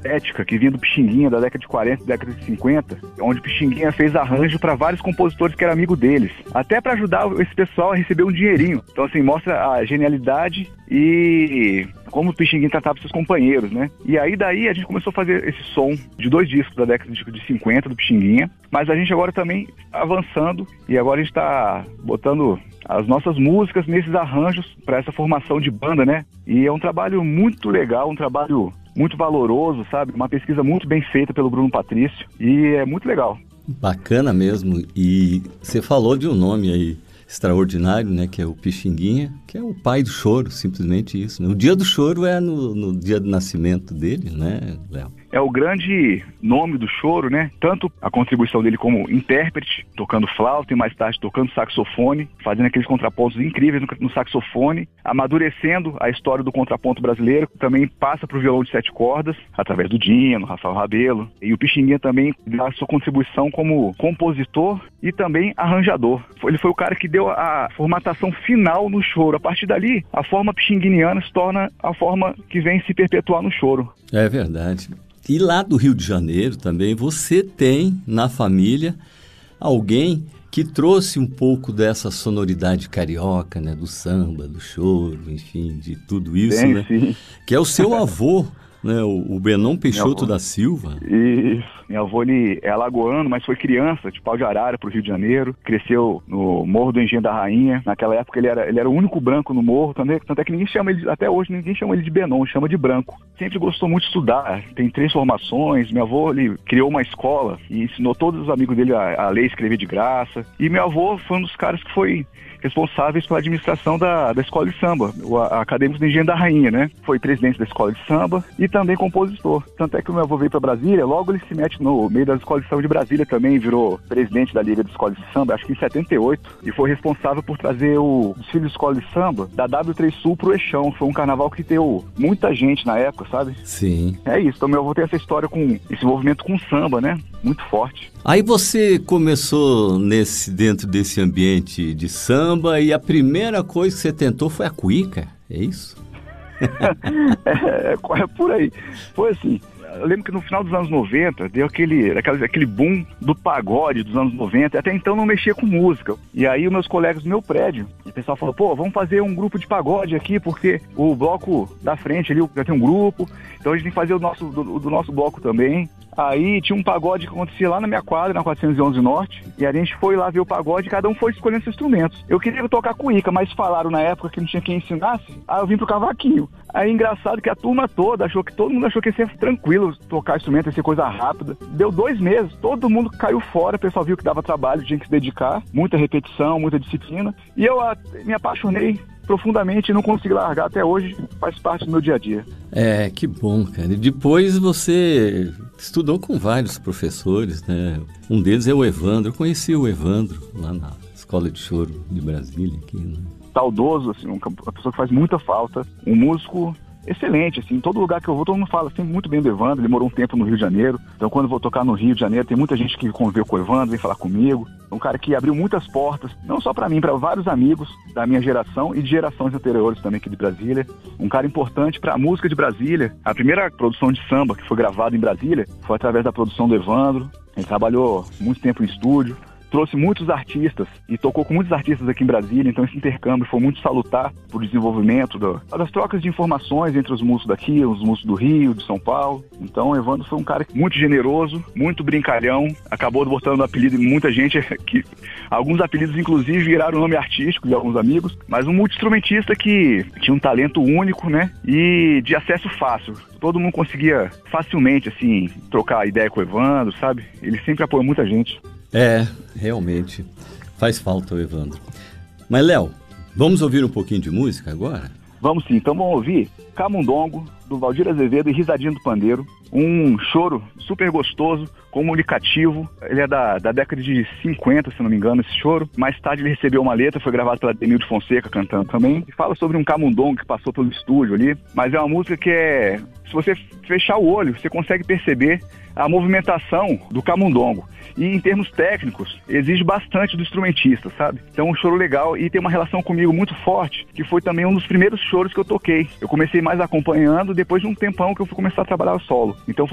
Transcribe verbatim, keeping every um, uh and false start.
estética que vinha do Pixinguinha da década de quarenta, década de cinquenta, onde o Pixinguinha fez arranjo para vários compositores que eram amigos deles, até para ajudar esse pessoal a receber um dinheirinho. Então, assim, mostra a genialidade e como o Pixinguinha tratava seus companheiros, né? E aí daí a gente começou a fazer esse som de dois discos da década de cinquenta do Pixinguinha, mas a gente agora também avançando e agora a gente está botando as nossas músicas nesses arranjos para essa formação de banda, né? E é um trabalho muito legal, um trabalho muito valoroso, sabe? Uma pesquisa muito bem feita pelo Bruno Patrício e é muito legal. Bacana mesmo. E você falou de um nome aí extraordinário, né? Que é o Pixinguinha, que é o pai do choro, simplesmente isso, né? O dia do choro é no, no dia do nascimento dele, né, Léo? É o grande nome do choro, né? Tanto a contribuição dele como intérprete, tocando flauta e mais tarde tocando saxofone, fazendo aqueles contrapontos incríveis no, no saxofone, amadurecendo a história do contraponto brasileiro, também passa para o violão de sete cordas, através do Dino, Rafael Rabelo. E o Pixinguinha também dá a sua contribuição como compositor e também arranjador. Ele foi o cara que deu a formatação final no choro. A partir dali, a forma pixinguiniana se torna a forma que vem se perpetuar no choro. É verdade. E lá do Rio de Janeiro também, você tem na família alguém que trouxe um pouco dessa sonoridade carioca, né? Do samba, do choro, enfim, de tudo isso, Tem, né? Sim. Que é o seu avô, né? O, o Benon Peixoto da Silva. Isso. Meu avô, ele é alagoano, mas foi criança de Pau de Arara para o Rio de Janeiro. Cresceu no Morro do Engenho da Rainha. Naquela época ele era, ele era o único branco no morro. Tanto é, tanto é que ninguém chama ele, até hoje ninguém chama ele de Benon, chama de branco. Sempre gostou muito de estudar. Tem três formações. Meu avô, ele criou uma escola e ensinou todos os amigos dele a, a ler e escrever de graça. E meu avô foi um dos caras que foi responsáveis pela administração da, da escola de samba, o a, acadêmico do Engenho da Rainha, né? Foi presidente da escola de samba e também compositor. Tanto é que o meu avô veio para Brasília, logo ele se mete no meio da escola de samba de Brasília também, virou presidente da Liga de Escola de Samba, acho que em setenta e oito, e foi responsável por trazer o desfile de escola de samba da W três Sul pro Eixão. Foi um carnaval que deu muita gente na época, sabe? Sim. É isso, então meu avô tem essa história com esse envolvimento com samba, né? Muito forte. Aí você começou nesse, dentro desse ambiente de samba e a primeira coisa que você tentou foi a cuíca, é isso? é, é por aí. Foi assim, eu lembro que no final dos anos noventa deu aquele, aquele, aquele boom do pagode dos anos noventa, até então não mexia com música. E aí os meus colegas do meu prédio, o pessoal falou, pô, vamos fazer um grupo de pagode aqui, porque o bloco da frente ali já tem um grupo, então a gente tem que fazer o nosso, do, do nosso bloco também. Aí tinha um pagode que acontecia lá na minha quadra, na quatrocentos e onze Norte, e a gente foi lá ver o pagode e cada um foi escolhendo seus instrumentos. Eu queria tocar cuíca, mas falaram na época que não tinha quem ensinasse, aí eu vim pro cavaquinho. Aí engraçado que a turma toda achou que todo mundo achou que ia ser tranquilo tocar instrumento, ia ser coisa rápida. Deu dois meses, todo mundo caiu fora, o pessoal viu que dava trabalho, tinha que se dedicar, muita repetição, muita disciplina, e eu a, me apaixonei profundamente e não consegui largar até hoje, faz parte do meu dia a dia. É, que bom, cara. E depois você estudou com vários professores, né? Um deles é o Evandro. Eu conheci o Evandro lá na Escola de Choro de Brasília, aqui, né? Saudoso, assim, uma pessoa que faz muita falta, um músico excelente, assim, em todo lugar que eu vou, todo mundo fala sempre muito bem do Evandro. Ele morou um tempo no Rio de Janeiro, então quando eu vou tocar no Rio de Janeiro, tem muita gente que conviveu com o Evandro, vem falar comigo. Um cara que abriu muitas portas, não só para mim, para vários amigos da minha geração e de gerações anteriores também aqui de Brasília. Um cara importante para a música de Brasília. A primeira produção de samba que foi gravada em Brasília foi através da produção do Evandro. Ele trabalhou muito tempo em estúdio, trouxe muitos artistas e tocou com muitos artistas aqui em Brasília, então esse intercâmbio foi muito salutar para o desenvolvimento do, das trocas de informações entre os músicos daqui, os músicos do Rio, de São Paulo. Então o Evandro foi um cara muito generoso, muito brincalhão, acabou botando o apelido em muita gente, que alguns apelidos inclusive viraram nome artístico de alguns amigos, mas um multi-instrumentista que tinha um talento único, né, e de acesso fácil. Todo mundo conseguia facilmente, assim, trocar ideia com o Evandro, sabe? Ele sempre apoiou muita gente. É, realmente, faz falta o Evandro. Mas, Léo, vamos ouvir um pouquinho de música agora? Vamos sim, então vamos ouvir Camundongo, do Valdir Azevedo e Risadinha do Pandeiro. Um choro super gostoso, comunicativo. Ele é da, da década de cinquenta, se não me engano, esse choro. Mais tarde ele recebeu uma letra, foi gravado pela Demilde Fonseca cantando também. E fala sobre um camundongo que passou pelo estúdio ali. Mas é uma música que é... Se você fechar o olho, você consegue perceber a movimentação do camundongo. E em termos técnicos, exige bastante do instrumentista, sabe? Então é um choro legal e tem uma relação comigo muito forte, que foi também um dos primeiros choros que eu toquei. Eu comecei mais acompanhando, depois de um tempão que eu fui começar a trabalhar solo. Então